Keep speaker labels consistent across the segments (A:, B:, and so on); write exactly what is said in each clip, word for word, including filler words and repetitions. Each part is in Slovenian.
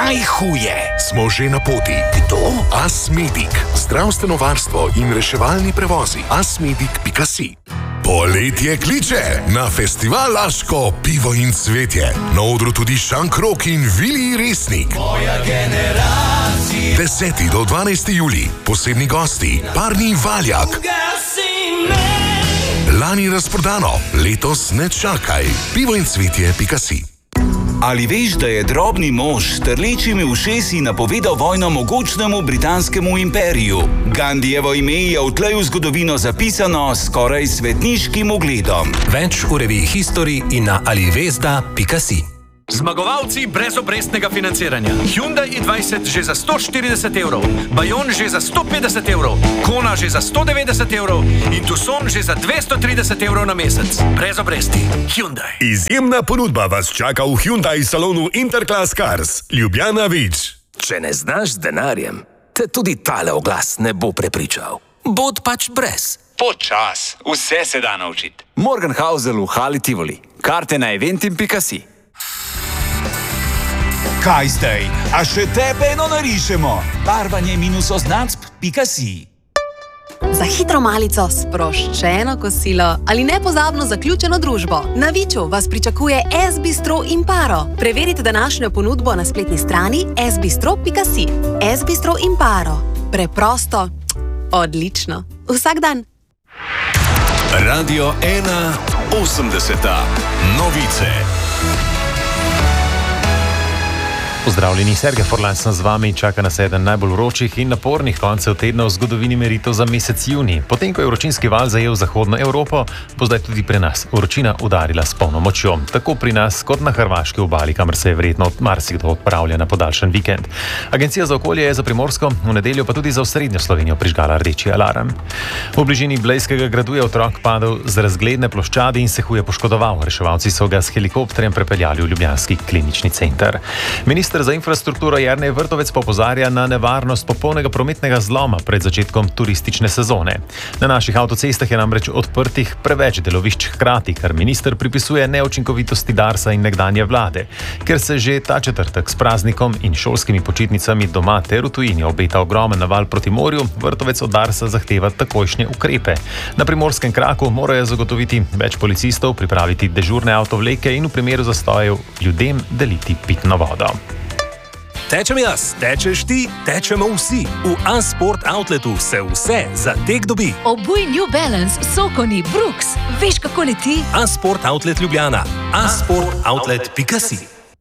A: najhuje.
B: Smo že na poti.
A: Kdo?
B: Asmedic. Zdravstveno varstvo in reševalni prevozi. asmedic pika si. Poletje kliče na festival Laško pivo in cvetje. Na odru tudi Šankrok in Vili Resnik.
C: Moja generacija.
B: deseti do dvanajsti julij. Posebni gosti. Parni Valjak. Lani razprodano. Letos ne čakaj. pivo in cvetje pika si.
D: Ali veš, da je drobni mož s trlečimi ušesi napovedal vojno mogočnemu britanskemu imperiju? Gandijevo ime je odtlej v zgodovino zapisano skoraj svetniškim ugledom.
E: Več v reviji History in na alivesda pika si.
F: Zmagovalci brezobrestnega financiranja. Hyundai i dvajset že za sto štirideset evrov, Bayon že za sto petdeset evrov, Kona že za sto devetdeset evrov in Tucson že za dvesto trideset evrov na mesec. Brez obresti. Hyundai.
G: Izjemna ponudba vas čaka v Hyundai salonu Interclass Cars. Ljubljana Vič.
E: Če ne znaš z denarjem, te tudi tale oglas ne bo prepričal. Bod pač brez.
H: Počas, vse se da naučiti.
I: Morgenhausel v Hali Tivoli. Karte na eventim pika si.
J: Kaj zdaj? A še tebe eno narišemo? Barvanje minus označb pika si.
K: Za hitro malico, sproščeno kosilo ali nepozabno zaključeno družbo. Na Viču vas pričakuje S-bistro Imparo. Preverite današnjo ponudbo na spletni strani s bistro pika si. S-bistro Imparo. Preprosto, odlično. Vsak dan.
G: Radio ena osemdeseta. Novice.
L: Pozdravljeni, Sergej Forlan sem z vami, čaka nas eden najbolj vročih in napornih koncev tedna v zgodovini meritev za mesec junij. Potem, ko je vročinski val zajel zahodno Evropo, bo zdaj tudi pri nas vročina udarila s polno močjo. Tako pri nas kot na hrvaški obali, kamor se je verjetno marsikdo odpravlja na podaljšan vikend. Agencija za okolje je za Primorsko, v nedeljo pa tudi za osrednjo Slovenijo prižgala rdeči alarm. V bližini Blejskega gradu je otrok padel z razgledne ploščadi in se huje poškodoval. Reševalci so ga s helikopterjem prepeljali v ljubljanski klinični center. Minister za infrastrukturo Jernej Vrtovec pa opozarja na nevarnost popolnega prometnega zloma pred začetkom turistične sezone. Na naših avtocestah je namreč odprtih preveč delovišč hkrati, kar minister pripisuje neučinkovitosti Darsa in nekdanje vlade. Ker se že ta četrtek s praznikom in šolskimi počitnicami doma ter v tujini obeta ogromen naval proti morju, Vrtovec od Darsa zahteva takojšnje ukrepe. Na primorskem kraku morajo zagotoviti več policistov, pripraviti dežurne avtovleke in v primeru zastojev ljudem deliti pitno vodo.
M: Tečem jaz, tečeš ti, tečemo vsi. V A-Sport Outletu se vse za tek dobi.
N: Obuj New Balance, Sokoni, Brooks. Veš, kako leti?
M: A-Sport Outlet Ljubljana. a sport outlet pika si.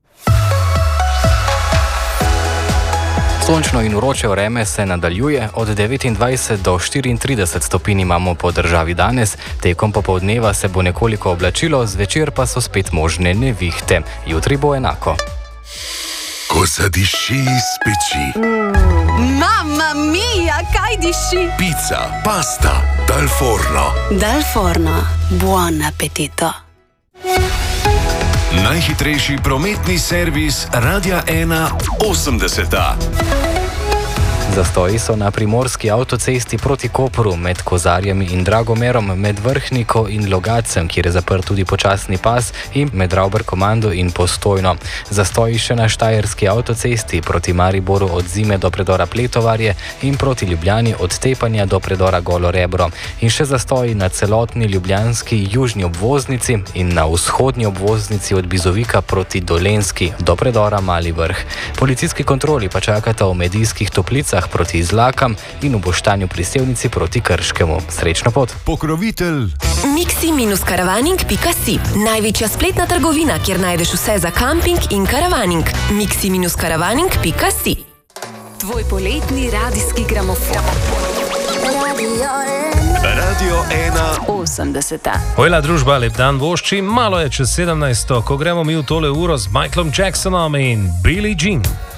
O: Sončno in vroče vreme se nadaljuje, od devetindvajset do štiriintrideset stopinj imamo po državi danes, tekom popoldneva se bo nekoliko oblačilo, zvečer pa so spet možne nevihte. Jutri bo enako.
B: Ko zadiši iz peči.
K: Mm, Mamma mia, kaj diši?
B: Pizza, pasta, dal forno.
P: Dal forno, buon appetito.
G: Najhitrejši prometni servis Radia ena osemdeseta.
O: Zastoji so na primorski avtocesti proti Kopru med Kozarjem in Dragomerom, med Vrhniko in Logacem, kjer je zaprt tudi počasni pas, in med Rauber-Komando in Postojno. Zastoji še na štajerski avtocesti proti Mariboru od Zime do predora Pletovarje in proti Ljubljani od Tepanja do predora Golo Rebro. In še zastoji na celotni ljubljanski južni obvoznici in na vzhodni obvoznici od Bizovika proti Dolenski do predora Mali Vrh. Policijski kontroli pa čakata v Medijskih Toplicah proti Izlakam in v Boštanju pri Sevnici proti Krškemu. Srečno pot!
G: Pokrovitelj
P: Mixi-karavaning pika si. Največja spletna trgovina, kjer najdeš vse za kamping in karavaning. Mixi-karavaning pika si.
N: Tvoj poletni radijski gramofon.
G: Radio ena
N: osemdeseta.
Q: Hojla družba, lep dan vošči, malo je čez sedemnajsto, ko gremo mi v tole uro z Michaelom Jacksonom in Billie Jean.